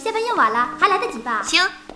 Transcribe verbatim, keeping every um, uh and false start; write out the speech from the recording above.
下班用晚了，还来得及吧？ 行，